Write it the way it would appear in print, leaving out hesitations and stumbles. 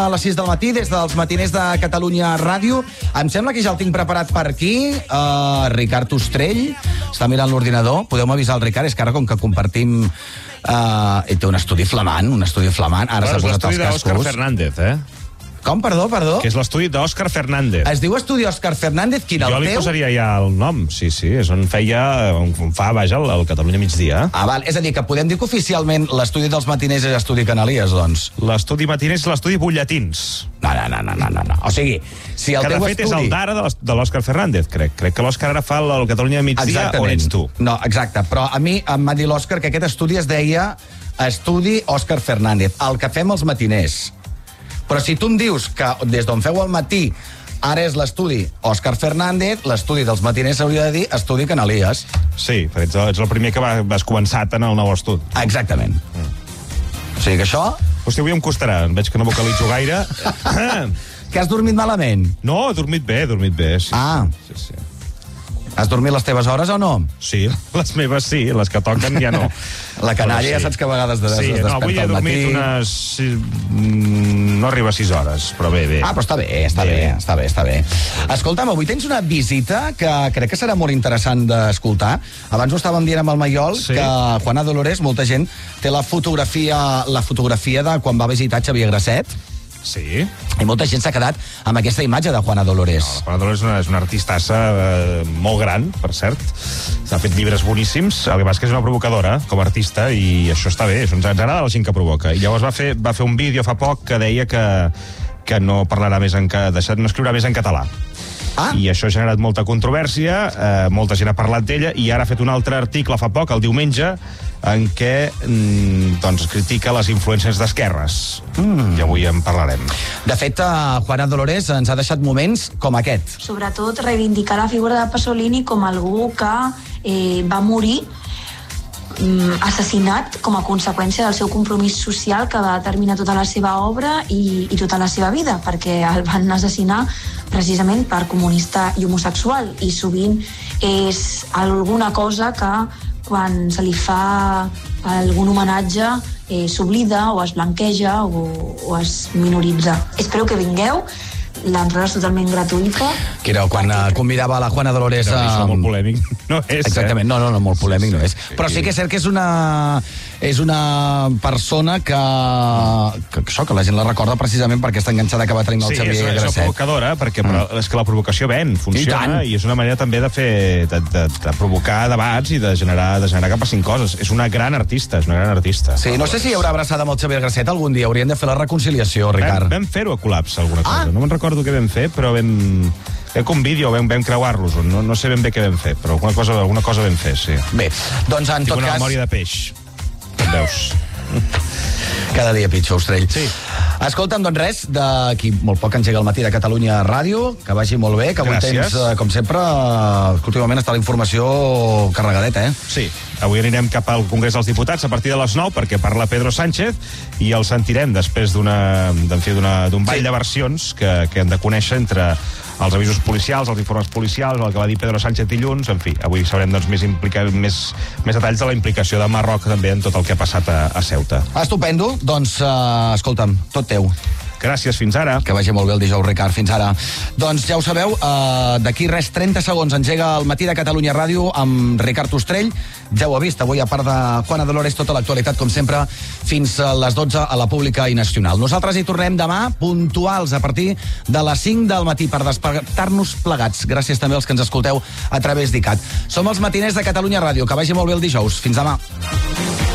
A les 6 del matí, des dels matiners de Catalunya Ràdio. Em sembla que ja el tinc preparat per aquí. Ricard Ostrell està mirant l'ordinador. Podeu avisar el Ricard? És que ara, com que compartim... Ell té un estudi flamant, Ara s'ha posat els cascos. És l'estudi d'Òscar Fernández, Com? Perdó? Que és l'estudi d'Òscar Fernández. Es diu estudi Òscar Fernández, quin el teu? Jo li posaria ja el nom, sí, és on fa, vaja, el Catalunya migdia. Val. És a dir, que podem dir que oficialment l'estudi dels matiners és estudi Canalies, doncs? L'estudi matiner és l'estudi Butlletins. No. O sigui, si el que teu de fet estudi... és el d'ara de l'Òscar Fernández, crec. Crec que l'Òscar ara fa el Catalunya migdia. O ets tu? No, exacte, però a mi em va dir l'Òscar que aquest estudi es deia estudi Òscar Fernández, el que fem els matiners. Però si tu em dius que des d'on feu al matí ara és l'estudi Òscar Fernández, l'estudi dels matiners s'hauria de dir estudi Canalies. Sí, perquè ets el primer que vas començar en el nou estudi. Exactament. O sigui que això... Hosti, avui em costarà, veig que no vocalitzo gaire. Que has dormit malament? No, he dormit bé, sí. Sí. Has dormit les teves hores o no? Sí, les meves sí, les que toquen ja no. La canalla ja saps que a vegades es desperta al matí. Avui he dormit unes... No arriba a 6 hores, però bé. Però està bé. Escolta'm, avui tens una visita que crec que serà molt interessant d'escoltar. Abans ho estàvem dient amb el Maiol, que Juana Dolores, molta gent, té la fotografia de quan va visitar Xavier Grasset. Sí. I molta gent s'ha quedat amb aquesta imatge de Juana Dolores. La Juana Dolores és una artistassa molt gran, per cert. S'ha fet llibres boníssims. El que passa és que és una provocadora com a artista i això està bé. Ens agrada la gent que provoca. I llavors va fer un vídeo fa poc que deia que no parlarà més no escriurà més en català. I això ha generat molta controvèrsia, molta gent ha parlat d'ella, i ara ha fet un altre article fa poc, el diumenge, en què critica les influències d'esquerres. I avui en parlarem. De fet, Juana Dolores ens ha deixat moments com aquest. Sobretot reivindicar la figura de Pasolini com algú que va morir assassinat com a conseqüència del seu compromís social que va determinar tota la seva obra i tota la seva vida, perquè el van assassinar precisament per comunista i homosexual, i sovint és alguna cosa que quan se li fa algun homenatge s'oblida o es blanqueja o es minoritza. Espero que vingueu. L'entrada és totalment gratuïta. Que era quan convidava la Juana Dolores a... Això molt polèmic no és. Exactament, no, molt polèmic no és. Però sí que és cert que és una persona que la gent la recorda precisament per aquesta enganxada que va tenir el Xavier Grasset. Sí, és provocadora, perquè és que la provocació funciona, i és una manera també de provocar debats i de generar que passin coses. És una gran artista, Sí, no sé si hi haurà abraçada amb el Xavier Grasset algun dia. Haurien de fer la reconciliació, Ricard. Vam fer-ho a Col·lapse, alguna cosa. No me'n recordo què vam fer, però vam com vídeo, vam creuar-los. No sé ben bé què vam fer, però alguna cosa vam fer, sí. Bé, doncs en tot cas... Tinc una memòria de peix, com veus. Cada dia pitjor, Ostrell. Sí. Escolta'm, doncs res, d'aquí molt poc engega el matí de Catalunya Ràdio, que vagi molt bé, que avui tens, com sempre, últimament està la informació carregadeta, Sí, avui anirem cap al Congrés dels Diputats a partir de les 9, perquè parla Pedro Sánchez, i el sentirem després d'un ball de versions que hem de conèixer entre els avisos policials, els informes policials, el que va dir Pedro Sánchez dilluns, en fi, avui sabrem més detalls de la implicació de Marroc també en tot el que ha passat a Ceuta. Estupendo, doncs, escolta'm, tot teu. Gràcies, fins ara. Que vagi molt bé el dijous, Ricard, fins ara. Doncs ja ho sabeu, d'aquí res, 30 segons engega el matí de Catalunya Ràdio amb Ricard Ostrell. Ja ho ha vist, avui a part de Juana Dolores, tota l'actualitat, com sempre, fins a les 12 a la Pública i Nacional. Nosaltres hi tornem demà, puntuals, a partir de les 5 del matí, per despertar-nos plegats. Gràcies també als que ens escolteu a través d'ICAT. Som els matiners de Catalunya Ràdio. Que vagi molt bé el dijous. Fins demà.